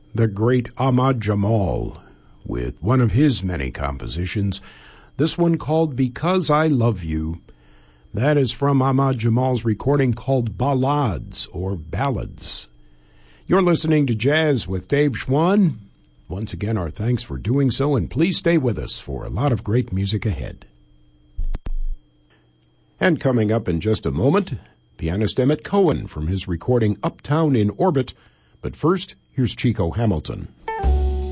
the great Ahmad Jamal, with one of his many compositions, this one called Because I Love You. That is from Ahmad Jamal's recording called Ballades or Ballads. You're listening to Jazz with Dave Schwann. Once again, our thanks for doing so, and please stay with us for a lot of great music ahead. And coming up in just a moment, pianist Emmett Cohen from his recording Uptown in Orbit. But first, here's Chico Hamilton.